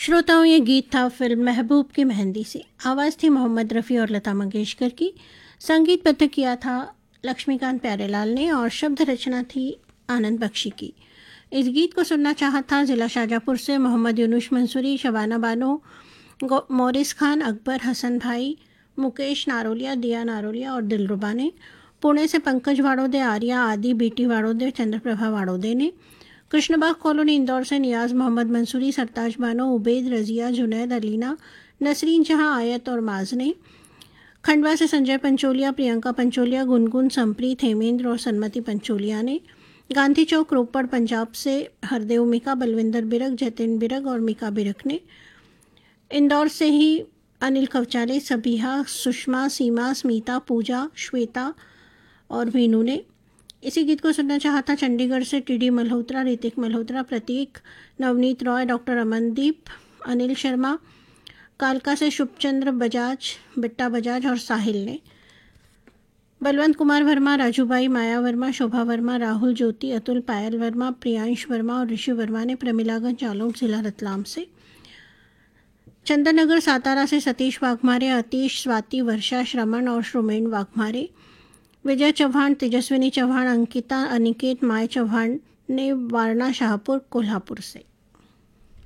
श्रोताओं, ये गीत था फिल्म महबूब की मेहंदी से। आवाज़ थी मोहम्मद रफ़ी और लता मंगेशकर की। संगीतबद्ध किया था लक्ष्मीकांत प्यारेलाल ने और शब्द रचना थी आनंद बख्शी की। इस गीत को सुनना चाहा था ज़िला शाजापुर से मोहम्मद यूनुस मंसूरी, शबाना बानो, मोरिस खान, अकबर, हसन भाई, मुकेश नारोलिया, दिया नारोलिया और दिलरुबा ने। पुणे से पंकज वाड़ोदे, आर्या आदि, बीटी वाड़ोदे, चंद्रप्रभा वाड़ोदे ने। कृष्णबाग कॉलोनी इंदौर से नियाज मोहम्मद मंसूरी, सरताज बानो, उबैद, रज़िया, जुनैद, अलीना, नसरीन जहां, आयत और माज ने। खंडवा से संजय पंचोलिया, प्रियंका पंचोलिया, गुनगुन, संप्रीत, हेमेंद्र और सन्मति पंचोलिया ने। गांधी चौक रोपड़ पंजाब से हरदेव मिका, बलविंदर बिरक, जतिन बिरक और मिका बिरक ने। इंदौर से ही अनिल कवचाले, सबिहा, सुषमा, सीमा, स्मिता, पूजा, श्वेता और वीनू ने। इसी गीत को सुनना चाहा था चंडीगढ़ से टीडी मल्होत्रा, ऋतिक मल्होत्रा, प्रतीक, नवनीत रॉय, डॉक्टर अमनदीप, अनिल शर्मा। कालका से शुभचंद्र बजाज, बिट्टा बजाज और साहिल ने। बलवंत कुमार वर्मा, राजूबाई, माया वर्मा, शोभा वर्मा, राहुल ज्योति, अतुल, पायल वर्मा, प्रियांश वर्मा और ऋषि वर्मा ने। प्रमिलागंज जालौन जिला रतलाम से। चंदननगर सातारा से सतीश वाघमारे, अतीश, स्वाति, वर्षा, श्रमण और श्रोमेन वाघमारे। विजय चौहान, तेजस्विनी चौहान, अंकिता, अनिकेत, माय चौहान ने। वारणा शाहपुर कोल्हापुर से।